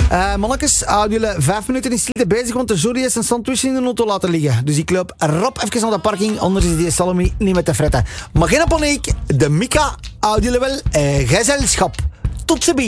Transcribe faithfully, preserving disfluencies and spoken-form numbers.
Uh, mannetjes, uh, jullie vijf minuten in stilte bezig, want de jury is een sandwich in de auto laten liggen. Dus ik loop rap even naar de parking, anders is die Salome niet met te fretten. Maar geen paniek, de Mika houdt jullie wel uh, gezelschap. Tot ziens.